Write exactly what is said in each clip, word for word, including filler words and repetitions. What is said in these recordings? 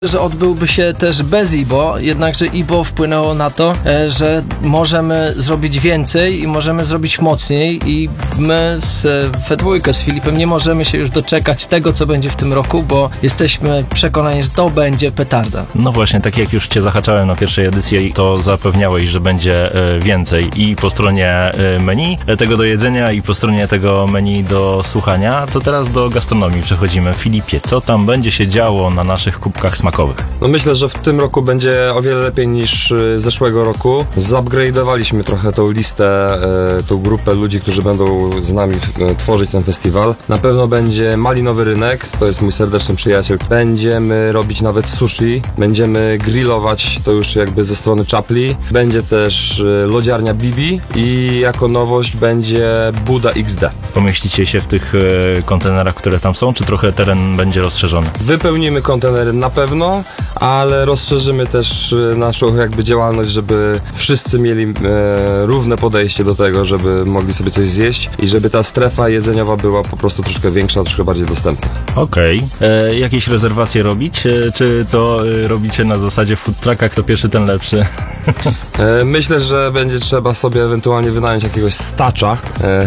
że odbyłby się też bez I B O, jednakże I B O wpłynęło na to, że możemy zrobić więcej i możemy zrobić mocniej i my z, we dwójkę z Filipem nie możemy się już doczekać tego, co będzie w tym roku, bo jesteśmy przekonani, że to będzie petarda. No właśnie, tak jak już Cię zahaczałem na pierwszej edycji, to zapewniałeś, że będzie więcej i po stronie menu tego do jedzenia i po stronie tego menu do słuchania, to teraz do gastronomii przechodzimy. Filipie, co tam będzie się działo na naszych kubkach smakowych? No myślę, że w tym roku będzie o wiele lepiej niż zeszłego roku. Zupgrade'owaliśmy trochę tą listę, e, tą grupę ludzi, którzy będą z nami e, tworzyć ten festiwal. Na pewno będzie Malinowy Rynek, to jest mój serdeczny przyjaciel. Będziemy robić nawet sushi, będziemy grillować, to już jakby ze strony Chapli. Będzie też e, lodziarnia Bibi i jako nowość będzie Buda X D. Pomieścicie się w tych e, kontenerach, które tam są, czy trochę teren będzie rozszerzony? Wypełnimy kontenery na pewno, ale rozszerzymy też naszą jakby działalność, żeby wszyscy mieli e, równe podejście do tego, żeby mogli sobie coś zjeść i żeby ta strefa jedzeniowa była po prostu troszkę większa, troszkę bardziej dostępna. Okej. Okay. Jakieś rezerwacje robić? E, czy to e, robicie na zasadzie food trucka, kto pierwszy, ten lepszy? E, myślę, że będzie trzeba sobie ewentualnie wynająć jakiegoś stacza, e,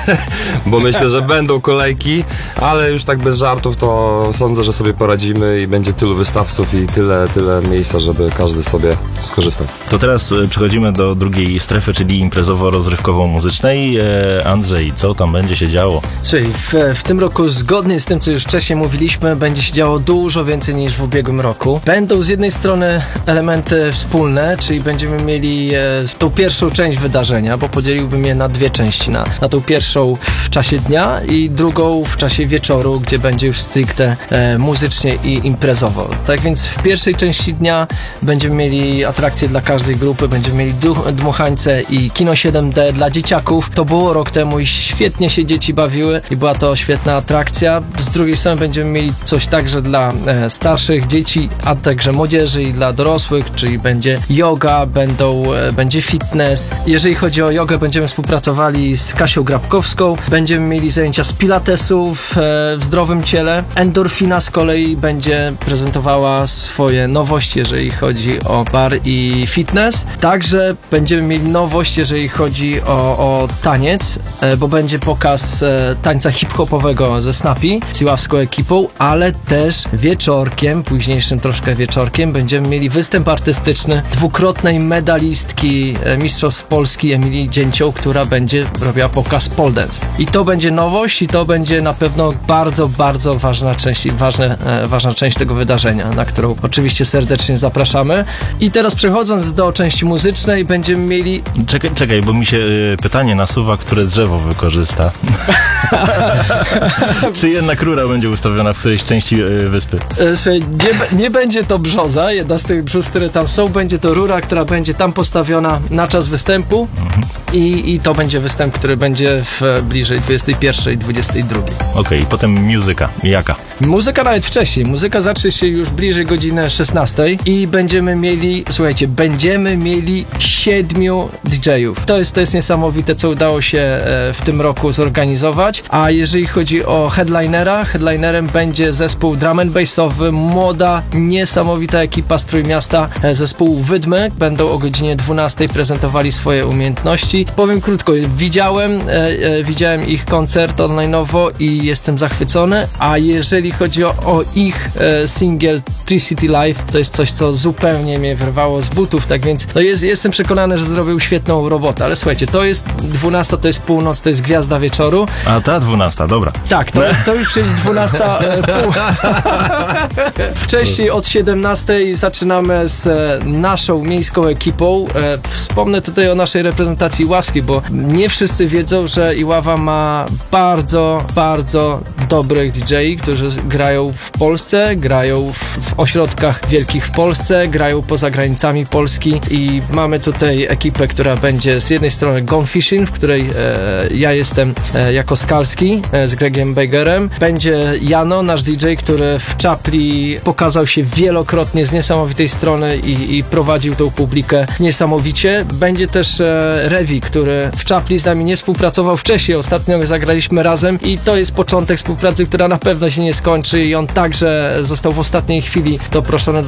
bo myślę, że będą kolejki, ale już tak bez żartów to sądzę, że sobie poradzimy i będzie tylu wystawców i tyle, tyle miejsca, żeby każdy sobie skorzystał. To teraz przechodzimy do drugiej strefy, czyli imprezowo-rozrywkowo-muzycznej. Andrzej, co tam będzie się działo? Słuchaj, w, w tym roku zgodnie z tym, co już wcześniej mówiliśmy, będzie się działo dużo więcej niż w ubiegłym roku. Będą z jednej strony elementy wspólne, czyli będziemy mieli e, tą pierwszą część wydarzenia, bo podzieliłbym je na dwie części. Na, na tą pierwszą w czasie dnia i drugą w czasie wieczoru, gdzie będzie już stricte e, muzycznie i imprezowo. Tak więc w pierwszej części dnia będziemy mieli atrakcje dla każdej grupy, będziemy mieli dmuchańce i kino siedem D dla dzieciaków. To było rok temu i świetnie się dzieci bawiły i była to świetna atrakcja. Z drugiej strony będziemy mieli coś także dla e, starszych dzieci, a także młodzieży i dla dorosłych, czyli będzie yoga, będą, e, będzie fitness. Jeżeli chodzi o jogę, będziemy współpracowali z Kasią Grabkowską, będziemy mieli zajęcia z pilatesu w, e, w zdrowym ciele. Endorfina z kolei będzie prezentowała swoje nowości, jeżeli chodzi o bar i fitness. Także będziemy mieli nowość, jeżeli chodzi o, o taniec, bo będzie pokaz tańca hip-hopowego ze Snappy, z iławską ekipą, ale też wieczorkiem, późniejszym troszkę wieczorkiem, będziemy mieli występ artystyczny dwukrotnej medalistki Mistrzostw Polski Emilii Dzięcioł, która będzie robiła pokaz pole dance. I to będzie nowość i to będzie na pewno bardzo, bardzo ważna część i ważne, ważna część tego wydarzenia, na którą oczywiście serdecznie zapraszamy. I teraz przechodząc do części muzycznej, będziemy mieli... Czekaj, czekaj, bo mi się y, pytanie nasuwa, które drzewo wykorzysta. Czy jednak rura będzie ustawiona w którejś części y, wyspy? Słuchaj, nie, nie będzie to brzoza, jedna z tych brzoz, które tam są, będzie to rura, która będzie tam postawiona na czas występu mhm. i, i to będzie występ, który będzie w bliżej dwudziestej pierwszej, dwudziestej drugiej. Okej, okay, potem muzyka. Jaka? Muzyka nawet wcześniej. Muzyka zacznie się już bliżej godziny szesnastej i będziemy mieli, słuchajcie, będziemy mieli siedmiu didżejów. To jest, to jest niesamowite, co udało się e, w tym roku zorganizować. A jeżeli chodzi o headlinera, headlinerem będzie zespół drum and bassowy, młoda, niesamowita ekipa z Trójmiasta, e, zespół Wydmy. Będą o godzinie dwunastej prezentowali swoje umiejętności. Powiem krótko, widziałem, e, e, widziałem ich koncert online'owo i jestem zachwycony, a jeżeli chodzi o, o ich e, singiel Tree City Live, to jest coś, co zupełnie mnie wyrwało z butów, tak więc no jest, jestem przekonany, że zrobił świetną robotę, ale słuchajcie, to jest dwunasta, to jest północ, to jest gwiazda wieczoru. A ta dwunasta, dobra. Tak, to, to już jest dwunasta e, pół. Wcześniej od siedemnastej zaczynamy z e, naszą miejską ekipą. E, wspomnę tutaj o naszej reprezentacji iławskiej, bo nie wszyscy wiedzą, że Iława ma bardzo, bardzo dobrych didżeji, którzy grają w Polsce, grają w, w ośrodkach wielkich w Polsce, grają poza granicami Polski i mamy tutaj ekipę, która będzie z jednej strony Gone Fishing, w której e, ja jestem e, jako Skalski e, z Gregiem Bejgerem. Będzie Jano, nasz didżej, który w Chapli pokazał się wielokrotnie z niesamowitej strony i, i prowadził tą publikę niesamowicie. Będzie też e, Revi, który w Chapli z nami nie współpracował wcześniej. Ostatnio zagraliśmy razem i to jest początek współpracy, która na pewno się nie skończy i on także został w ostatniej chwili doproszony do